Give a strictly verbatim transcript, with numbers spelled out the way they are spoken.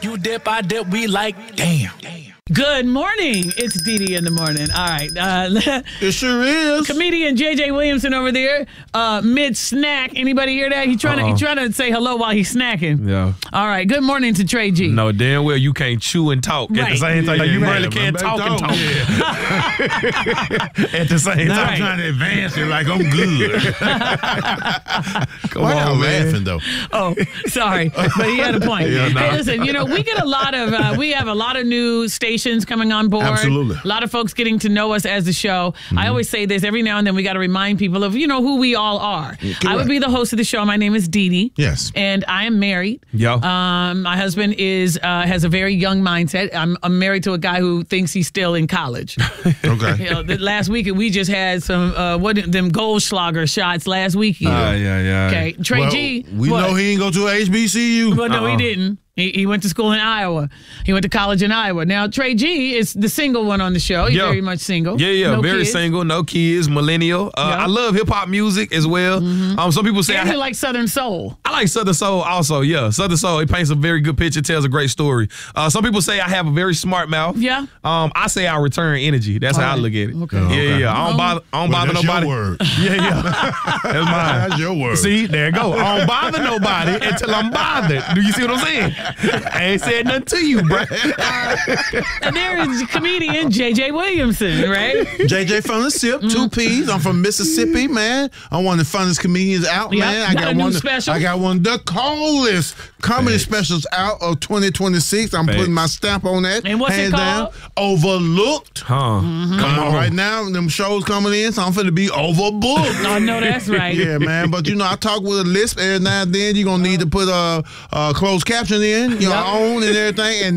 You dip, I dip, we like, damn. Good morning. It's Dee Dee in the morning. All right. Uh, it sure is. Comedian J J Williamson over there, uh, mid snack. Anybody hear that? He trying to he trying to say hello while he's snacking. Yeah. All right. Good morning to Trey G. No, damn well you can't chew and talk at Right. the same time. Yeah, you yeah, really yeah, can't man, talk and talk. talk at the same Now time. I'm trying to advance it like I'm good. Come Why on, y'all man. laughing though? Oh, sorry, but he had a point. Yeah, nah. Hey, listen, you know, we get a lot of, uh, we have a lot of new stations coming on board. Absolutely. A lot of folks getting to know us as the show. Mm-hmm. I always say this every now and then. We got to remind people of, you know, who we all are. Correct. I would be the host of the show. My name is Dee Dee. Yes. And I am married. Yeah. Um, my husband is uh, has a very young mindset. I'm, I'm married to a guy who thinks he's still in college. Okay. You know, the, last week we just had some uh, what them Goldschlager shots last weekend. Ah, yeah, yeah. Okay, Trey Well, G. we what? know he ain't go to H B C U. Well, no, Uh-uh. he didn't. He, he went to school in Iowa. He went to college in Iowa. Now, Trey G is the single one on the show. He's Yeah. very much single. Yeah, yeah, No very kids. single, no kids, millennial. Uh, Yeah. I love hip hop music as well. Mm-hmm. Um, some people say And I, you like Southern Soul. I like Southern Soul also. Yeah, Southern Soul. It paints a very good picture, tells a great story. Uh, some people say I have a very smart mouth. Yeah. Um, I say I return energy. That's how I right. look at it. Okay. Yeah, Okay. yeah. I don't bother. I don't Well, bother that's nobody. your word. Yeah, yeah. That's mine. That's your word. See, there you go. I don't bother nobody until I'm bothered. Do you see what I'm saying? I ain't said nothing to you, bro. And there is comedian J J Williamson, right? J J from the SIP, two P's. I'm from Mississippi, man. I'm one of the funnest comedians out, Yeah. man. I Got a new one. special? I got one of the coolest comedy specials out of twenty twenty-six. I'm Thanks. putting my stamp on that. And what's it hands down. called? Overlooked. Huh. Mm-hmm. Come on, right now, them shows coming in, so I'm finna be overbooked. I know that's right. Yeah, man. But you know, I talk with a lisp every now and then. You're gonna need to put a, a closed caption in your Yep. own and everything. And